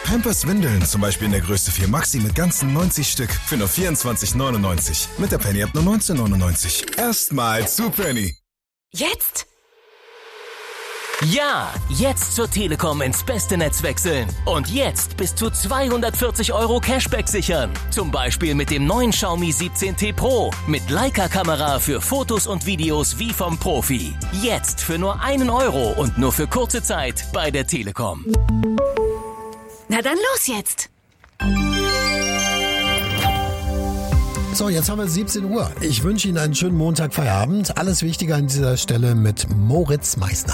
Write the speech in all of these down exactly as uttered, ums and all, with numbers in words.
Pampers Windeln, zum Beispiel in der Größe vier Maxi mit ganzen neunzig Stück für nur vierundzwanzig neunundneunzig. Mit der Penny App nur neunzehn neunundneunzig. Erstmal zu Penny. Jetzt? Ja, jetzt zur Telekom ins beste Netz wechseln. Und jetzt bis zu zweihundertvierzig Euro Cashback sichern. Zum Beispiel mit dem neuen Xiaomi siebzehn T Pro. Mit Leica-Kamera für Fotos und Videos wie vom Profi. Jetzt für nur einen Euro und nur für kurze Zeit bei der Telekom. Na dann los jetzt. So, jetzt haben wir siebzehn Uhr. Ich wünsche Ihnen einen schönen Montag-Feierabend. Alles Wichtige an dieser Stelle mit Moritz Meissner.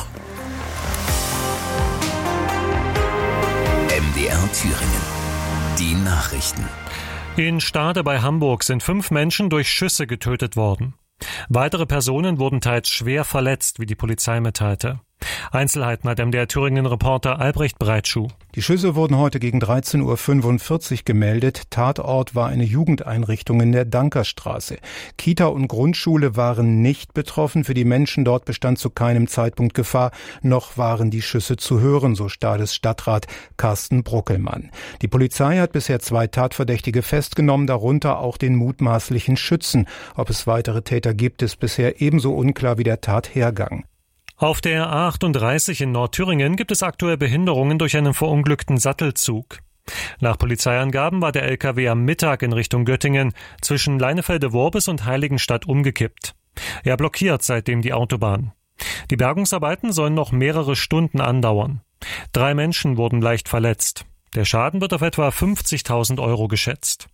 M D R Thüringen. Die Nachrichten. In Stade bei Hamburg sind fünf Menschen durch Schüsse getötet worden. Weitere Personen wurden teils schwer verletzt, wie die Polizei mitteilte. Einzelheiten hat M D R Thüringen-Reporter Albrecht Breitschuh. Die Schüsse wurden heute gegen dreizehn Uhr fünfundvierzig gemeldet. Tatort war eine Jugendeinrichtung in der Dankerstraße. Kita und Grundschule waren nicht betroffen. Für die Menschen dort bestand zu keinem Zeitpunkt Gefahr. Noch waren die Schüsse zu hören, so Stades Stadtrat Carsten Bruckelmann. Die Polizei hat bisher zwei Tatverdächtige festgenommen, darunter auch den mutmaßlichen Schützen. Ob es weitere Täter gibt, ist bisher ebenso unklar wie der Tathergang. Auf der A achtunddreißig in Nordthüringen gibt es aktuell Behinderungen durch einen verunglückten Sattelzug. Nach Polizeiangaben war der L K W am Mittag in Richtung Göttingen zwischen Leinefelde-Worbis und Heiligenstadt umgekippt. Er blockiert seitdem die Autobahn. Die Bergungsarbeiten sollen noch mehrere Stunden andauern. Drei Menschen wurden leicht verletzt. Der Schaden wird auf etwa fünfzigtausend Euro geschätzt.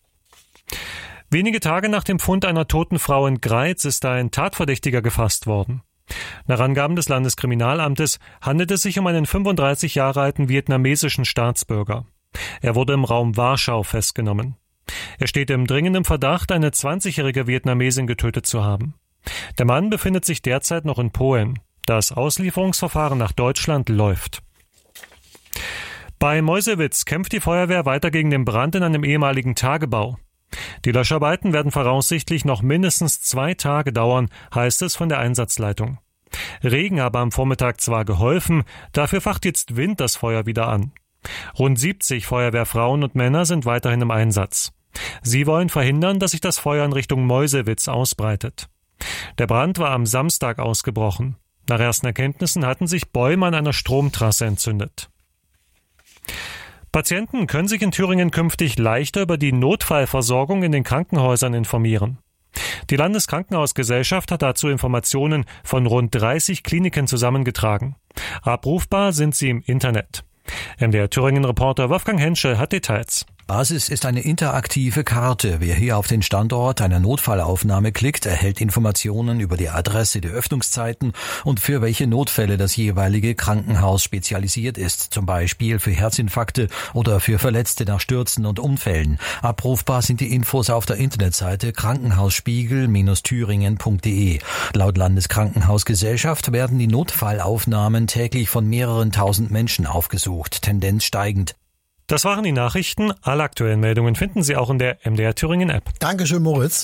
Wenige Tage nach dem Fund einer toten Frau in Greiz ist ein Tatverdächtiger gefasst worden. Nach Angaben des Landeskriminalamtes handelt es sich um einen fünfunddreißig Jahre alten vietnamesischen Staatsbürger. Er wurde im Raum Warschau festgenommen. Er steht im dringenden Verdacht, eine zwanzigjährige Vietnamesin getötet zu haben. Der Mann befindet sich derzeit noch in Polen. Das Auslieferungsverfahren nach Deutschland läuft. Bei Meuselwitz kämpft die Feuerwehr weiter gegen den Brand in einem ehemaligen Tagebau. Die Löscharbeiten werden voraussichtlich noch mindestens zwei Tage dauern, heißt es von der Einsatzleitung. Regen habe am Vormittag zwar geholfen, dafür facht jetzt Wind das Feuer wieder an. Rund siebzig Feuerwehrfrauen und Männer sind weiterhin im Einsatz. Sie wollen verhindern, dass sich das Feuer in Richtung Meuselwitz ausbreitet. Der Brand war am Samstag ausgebrochen. Nach ersten Erkenntnissen hatten sich Bäume an einer Stromtrasse entzündet. Patienten können sich in Thüringen künftig leichter über die Notfallversorgung in den Krankenhäusern informieren. Die Landeskrankenhausgesellschaft hat dazu Informationen von rund dreißig Kliniken zusammengetragen. Abrufbar sind sie im Internet. M D R Thüringen-Reporter Wolfgang Henschel hat Details. Basis ist eine interaktive Karte. Wer hier auf den Standort einer Notfallaufnahme klickt, erhält Informationen über die Adresse, die Öffnungszeiten und für welche Notfälle das jeweilige Krankenhaus spezialisiert ist, zum Beispiel für Herzinfarkte oder für Verletzte nach Stürzen und Unfällen. Abrufbar sind die Infos auf der Internetseite krankenhausspiegel Bindestrich thüringen Punkt de. Laut Landeskrankenhausgesellschaft werden die Notfallaufnahmen täglich von mehreren tausend Menschen aufgesucht, Tendenz steigend. Das waren die Nachrichten. Alle aktuellen Meldungen finden Sie auch in der M D R Thüringen App. Dankeschön, Moritz.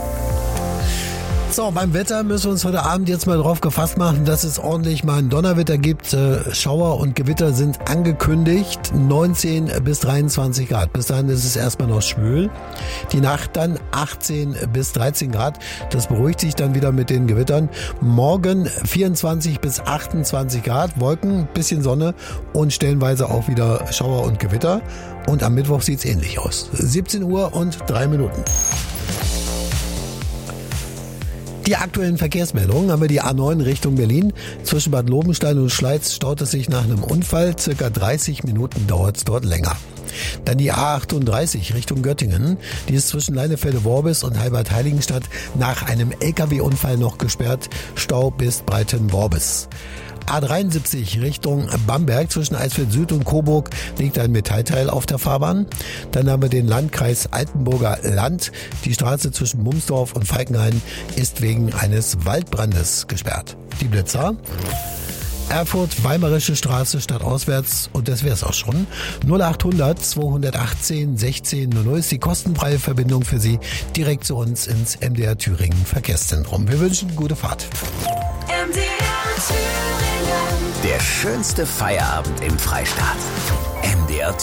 So, beim Wetter müssen wir uns heute Abend jetzt mal drauf gefasst machen, dass es ordentlich mal ein Donnerwetter gibt. Äh, Schauer und Gewitter sind angekündigt. neunzehn bis dreiundzwanzig Grad. Bis dahin ist es erstmal noch schwül. Die Nacht dann achtzehn bis dreizehn Grad. Das beruhigt sich dann wieder mit den Gewittern. Morgen vierundzwanzig bis achtundzwanzig Grad. Wolken, bisschen Sonne und stellenweise auch wieder Schauer und Gewitter. Und am Mittwoch sieht's ähnlich aus. siebzehn Uhr und drei Minuten. Die aktuellen Verkehrsmeldungen haben wir die A neun Richtung Berlin. Zwischen Bad Lobenstein und Schleiz staut es sich nach einem Unfall. Circa dreißig Minuten dauert es dort länger. Dann die A achtunddreißig Richtung Göttingen. Die ist zwischen Leinefelde-Worbis und Halbert-Heiligenstadt nach einem L K W-Unfall noch gesperrt. Stau bis Breiten-Worbis. A dreiundsiebzig Richtung Bamberg zwischen Eisfeld Süd und Coburg liegt ein Metallteil auf der Fahrbahn. Dann haben wir den Landkreis Altenburger Land. Die Straße zwischen Mumsdorf und Falkenhain ist wegen eines Waldbrandes gesperrt. Die Blitzer. Erfurt, Weimarische Straße stadtauswärts und das wär's auch schon. null achthundert zweihundertachtzehn sechzehn null null ist die kostenfreie Verbindung für Sie direkt zu uns ins M D R Thüringen Verkehrszentrum. Wir wünschen gute Fahrt. M D R Thüringen. Der schönste Feierabend im Freistaat. M D R